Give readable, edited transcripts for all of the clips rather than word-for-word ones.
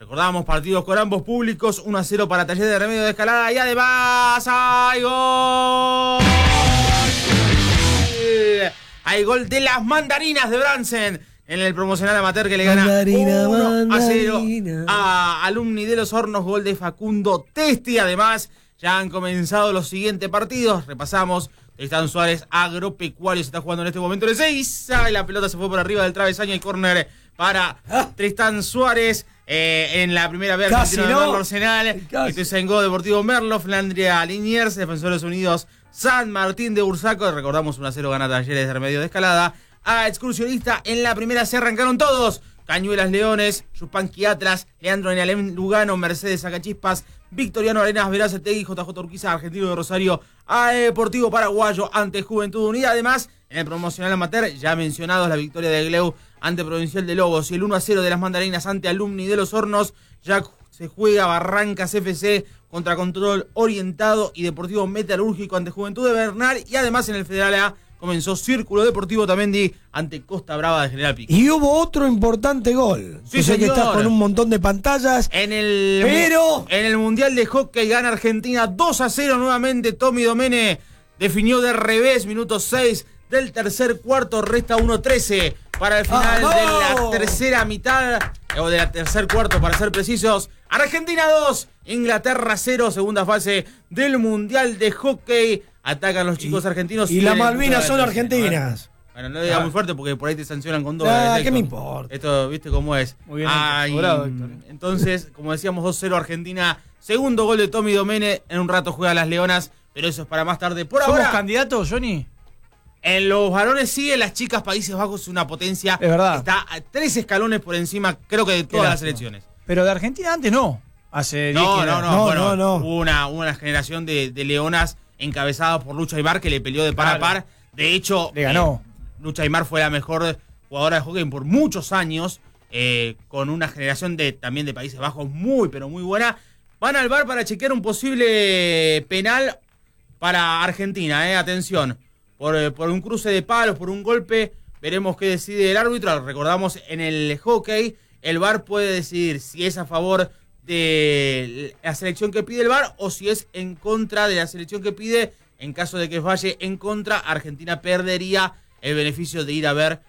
Recordamos partidos con ambos públicos, 1-0 para Talleres de Remedios de Escalada y además ¡hay gol! Hay gol de las mandarinas de Bransen en el promocional amateur que le gana 1-0 a Alumni de los Hornos, gol de Facundo Testi. Además, ya han comenzado los siguientes partidos. Repasamos. Tristán Suárez, Agropecuario, se está jugando en este momento el 6. Y la pelota se fue por arriba del travesaño y córner para Tristán Suárez. En la primera vez argentino de Merlo Arsenal, Ituzaingó Deportivo Merlo, Flandria Liniers, Defensores Unidos San Martín de Bursaco. Recordamos 1-0 gana Talleres de Remedios de Escalada. A Excursionista en la primera se arrancaron todos. Cañuelas Leones, Yupanqui Atlas, Leandro Enalem Lugano, Mercedes Sacachispas, Victoriano Arenas Verazategui, JJ Urquiza, Argentino de Rosario, a Deportivo Paraguayo ante Juventud Unida. Además, en el promocional amateur, ya mencionados, la victoria de Gleu ante Provincial de Lobos y el 1-0 de las Mandarinas ante Alumni de los Hornos. Ya se juega Barrancas FC contra Control Orientado y Deportivo Metalúrgico ante Juventud de Bernal. Y además en el Federal A comenzó Círculo Deportivo Tamendi ante Costa Brava de General Pico. Y hubo otro importante gol. Sí, sé que estás con un montón de pantallas. En el Mundial de Hockey gana Argentina 2-0 nuevamente. Tommy Domene definió de revés, minuto 6 del tercer cuarto, resta 1-13 para el final de la tercera mitad, o de la tercer cuarto para ser precisos. Argentina 2, Inglaterra 0, segunda fase del Mundial de Hockey. Atacan los chicos argentinos. Y las Malvinas son argentinas. Bueno, no digas muy fuerte porque por ahí te sancionan con dólares. ¿Qué me importa? Esto, ¿viste cómo es? Muy bien. Entonces, como decíamos, 2-0 Argentina. Segundo gol de Tommy Domene. En un rato juega las Leonas, pero eso es para más tarde. Por ¿Somos ahora, candidatos, Johnny? en los varones sí, en las chicas Países Bajos es una potencia. Es verdad. Está a 3 escalones por encima, creo que de todas las selecciones. Pero de Argentina antes no. Hace 10 No. Hubo una generación de leonas encabezadas por Lucha Aymar que le peleó de par a par. De hecho, le ganó. Lucha Aymar fue la mejor jugadora de hockey por muchos años, con una generación también de Países Bajos muy, pero muy buena. Van al VAR para chequear un posible penal para Argentina, atención. Por un cruce de palos, por un golpe, veremos qué decide el árbitro. Recordamos, en el hockey, el VAR puede decidir si es a favor de la selección que pide el VAR o si es en contra de la selección que pide. En caso de que falle en contra, Argentina perdería el beneficio de ir a ver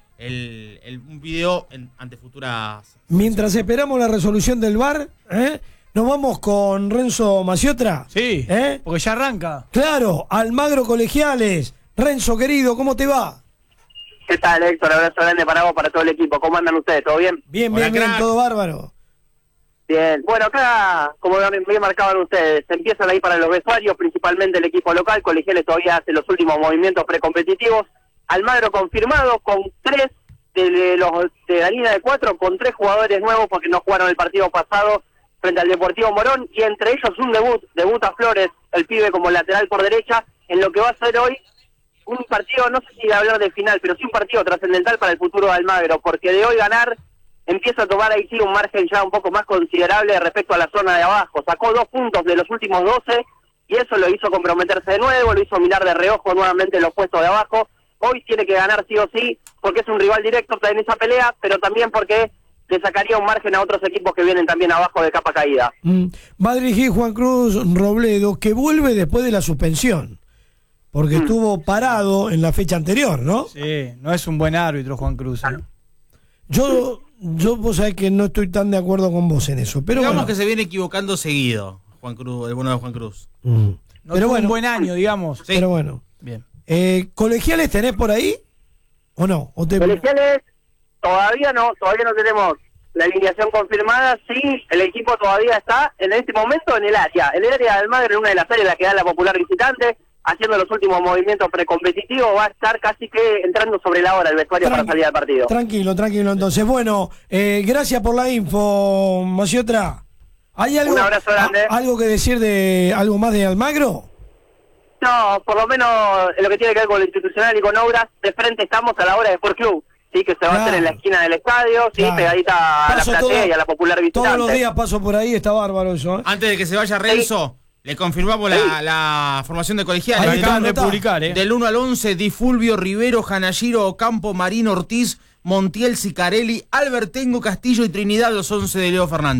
un video ante futuras. Mientras esperamos la resolución del VAR, nos vamos con Renzo Maciotra. Sí, porque ya arranca. Claro, Almagro Colegiales. Renzo, querido, ¿cómo te va? ¿Qué tal, Héctor? Abrazo grande para vos, para todo el equipo. ¿Cómo andan ustedes? ¿Todo bien? Bien, todo bárbaro. Bien. Bueno, acá, como bien marcaban ustedes, se empiezan ahí para los vestuarios, principalmente el equipo local. Colegiales todavía hace los últimos movimientos precompetitivos. Almagro confirmado con 3 de la línea de 4, con 3 jugadores nuevos porque no jugaron el partido pasado frente al Deportivo Morón, y entre ellos un debuta Flores, el pibe como lateral por derecha, en lo que va a ser hoy un partido, no sé si hablar de final, pero sí un partido trascendental para el futuro de Almagro, porque de hoy ganar empieza a tomar ahí sí un margen ya un poco más considerable respecto a la zona de abajo. Sacó 2 puntos de los últimos 12 y eso lo hizo comprometerse de nuevo, lo hizo mirar de reojo nuevamente los puestos de abajo. Hoy tiene que ganar sí o sí, porque es un rival directo en esa pelea, pero también porque le sacaría un margen a otros equipos que vienen también abajo de capa caída. Va a dirigir Juan Cruz Robledo, que vuelve después de la suspensión, porque estuvo parado en la fecha anterior, ¿no? Sí, no es un buen árbitro Juan Cruz. Yo vos sabés que no estoy tan de acuerdo con vos en eso, pero digamos bueno, que se viene equivocando seguido, Juan Cruz, el bueno de Juan Cruz. No pero tuvo bueno, un buen año, digamos. Sí. Pero bueno. Bien. ¿Colegiales tenés por ahí? ¿O no? Colegiales todavía no tenemos la alineación confirmada. Sí, el equipo todavía está en este momento en el área de Almagro, en una de las áreas en la que da la popular visitante, haciendo los últimos movimientos precompetitivos. Va a estar casi que entrando sobre la hora el vestuario para salir al partido. Tranquilo entonces. Bueno, gracias por la info, Maciotra. ¿Hay algo, un abrazo grande. ¿Algo que decir de algo más de Almagro? No, por lo menos en lo que tiene que ver con lo institucional y con obras, de frente estamos a la hora de Sport Club, sí, que se va a hacer en la esquina del estadio, sí, pegadita a la platea y a la popular visitante. Todos los días paso por ahí, está bárbaro eso. Antes de que se vaya Renzo, le confirmamos la formación de colegiales. Ahí acaban de publicar, Del 1 al 11, Di Fulvio, Rivero, Janayiro, Ocampo, Marín, Ortiz, Montiel, Sicarelli, Albertengo, Castillo y Trinidad, los 11 de Leo Fernández.